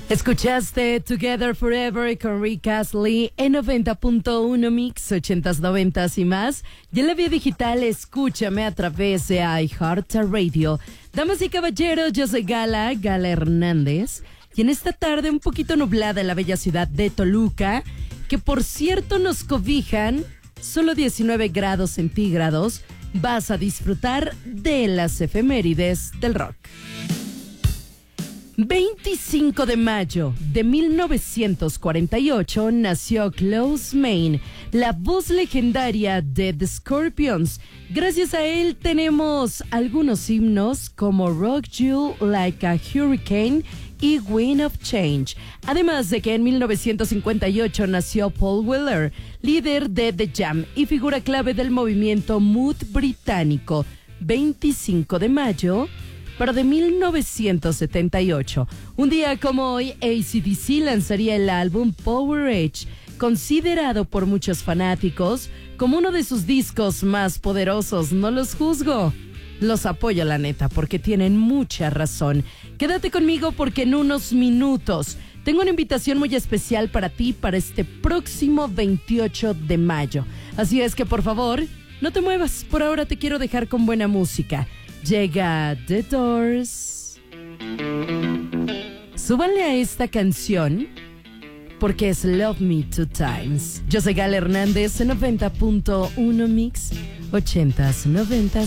Escuchaste Together Forever con Rick Astley en 90.1 Mix, 80s, 90s y más. Y en la vía digital, escúchame a través de iHeartRadio. Damas y caballeros, yo soy Gala Hernández. Y en esta tarde un poquito nublada en la bella ciudad de Toluca, que por cierto nos cobijan solo 19 grados centígrados, vas a disfrutar de las efemérides del rock. 25 de mayo de 1948 nació Klaus Meine, la voz legendaria de The Scorpions. Gracias a él tenemos algunos himnos como Rock You Like a Hurricane y Wind of Change. Además de que en 1958 nació Paul Weller, líder de The Jam y figura clave del movimiento mood británico. 25 de mayo... pero de 1978. Un día como hoy, AC/DC lanzaría el álbum Power Age, considerado por muchos fanáticos como uno de sus discos más poderosos. No los juzgo, los apoyo la neta, porque tienen mucha razón. Quédate conmigo porque en unos minutos tengo una invitación muy especial para ti para este próximo 28 de mayo. Así es que por favor, no te muevas. Por ahora te quiero dejar con buena música. Llega The Doors. Súbanle a esta canción porque es Love Me Two Times. Yo soy Gala Hernández en 90.1 Mix, 80s, 90s